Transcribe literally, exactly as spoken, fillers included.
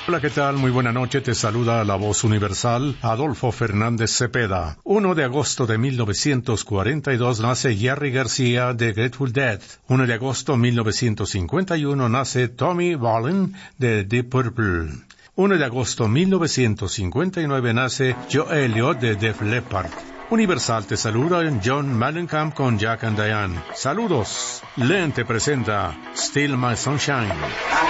Hola, ¿qué tal? Muy buena noche. Te saluda la voz universal, Adolfo Fernández Cepeda. primero de agosto de mil novecientos cuarenta y dos nace Jerry García de Grateful Dead. primero de agosto de mil novecientos cincuenta y uno nace Tommy Bolin de Deep Purple. primero de agosto de mil novecientos cincuenta y nueve nace Joe Elliott de Def Leppard. Universal te saluda John Mellencamp con Jack and Diane. Saludos. Len te presenta Still My Sunshine.